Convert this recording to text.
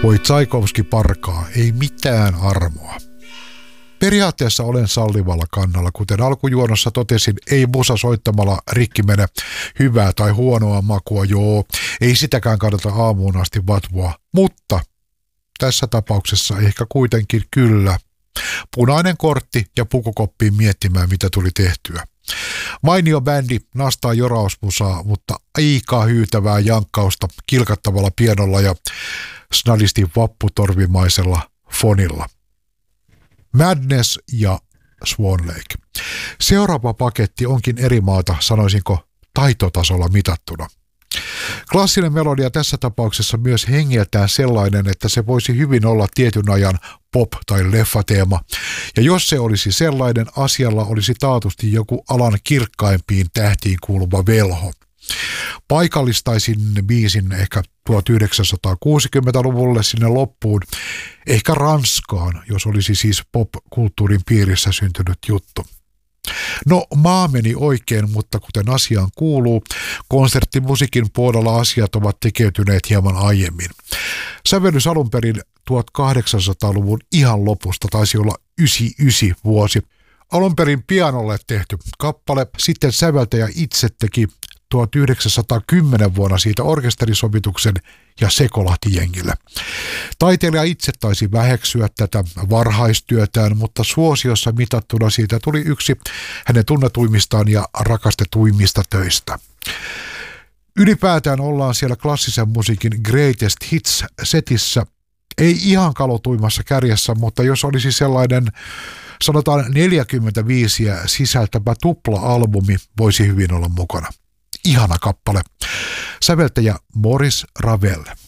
Voi Tsaikovski parkaa, ei mitään armoa. Periaatteessa olen sallivalla kannalla, kuten alkujuonossa totesin, ei musa soittamalla rikki mene hyvää tai huonoa makua, joo, ei sitäkään kannata aamuun asti vatvoa, mutta tässä tapauksessa ehkä kuitenkin kyllä. Punainen kortti ja pukukoppiin miettimään, mitä tuli tehtyä. Mainio bändi nastaa jorausmusaa, mutta aika hyytävää jankkausta kilkattavalla pianolla ja snadisti vapputorvimaisella fonilla. Madness ja Swan Lake. Seuraava paketti onkin eri maata, sanoisinko taitotasolla mitattuna. Klassinen melodia tässä tapauksessa myös hengeltään sellainen, että se voisi hyvin olla tietyn ajan pop- tai leffateema. Ja jos se olisi sellainen, asialla olisi taatusti joku alan kirkkaimpiin tähtiin kuuluva velho. Paikallistaisin biisin ehkä 1960-luvulle sinne loppuun, ehkä Ranskaan, jos olisi siis pop-kulttuurin piirissä syntynyt juttu. No, maa meni oikein, mutta kuten asiaan kuuluu, konserttimusiikin puolella asiat ovat tekeytyneet hieman aiemmin. Sävellys alun perin 1800-luvun ihan lopusta, taisi olla 99 vuosi. Alun perin pianolle tehty kappale, sitten säveltäjä itse teki 1910 vuonna siitä orkesterisovituksen ja sekolahti jengille. Taiteilija itse taisi väheksyä tätä varhaistyötään, mutta suosiossa mitattuna siitä tuli yksi hänen tunnetuimmistaan ja rakastetuimmista töistä. Ylipäätään ollaan siellä klassisen musiikin Greatest Hits-setissä, ei ihan kalotuimmassa kärjessä, mutta jos olisi sellainen sanotaan 45 sisältävä tupla-albumi, voisi hyvin olla mukana. Ihana kappale. Säveltäjä Maurice Ravel.